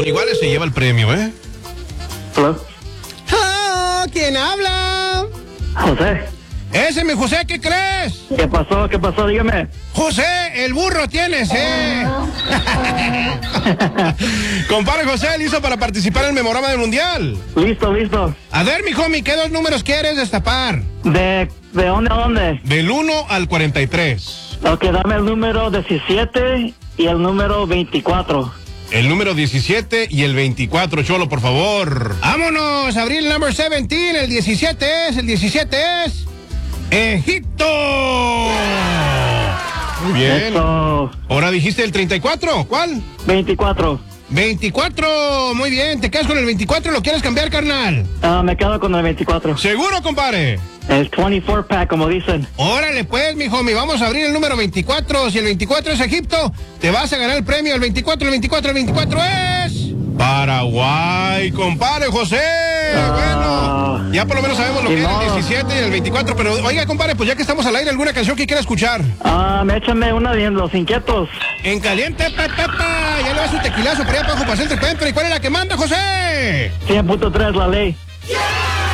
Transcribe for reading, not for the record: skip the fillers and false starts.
igual se lleva el premio, ¿eh? Hello. Ah, ¿quién habla? José. Ese, mi José, ¿qué crees? ¿Qué pasó? ¿Qué pasó? Dígame. José, el burro tienes, Compadre José, ¿listo para participar en el Memorama del Mundial? Listo, listo. A ver, mi homie, ¿qué dos números quieres destapar? ¿De dónde a dónde? Del 1 al 43. Ok, dame el número 17 y el número 24. El número 17 y el 24, Cholo, por favor. Vámonos, abrir el number 17, el 17 es Egipto. Muy bien. Eso. Ahora dijiste el 34, ¿cuál? 24. 24, muy bien. ¿Te quedas con el 24 lo quieres cambiar, carnal? Me quedo con el 24. ¿Seguro, compadre? El 24-pack, como dicen. Órale, pues, mi homie, vamos a abrir el número 24. Si el 24 es Egipto, te vas a ganar el premio. El 24 es... Paraguay, compadre José. Bueno, ya por lo menos sabemos lo que es el 17 y el 24. Pero, oiga, compadre, pues ya que estamos al aire, ¿alguna canción que quiera escuchar? Échame una de Los Inquietos. En caliente, papá. Ya le va su tequilazo para allá abajo para hacer el cuento. ¿Y cuál es la que manda, José? 100.3 la ley.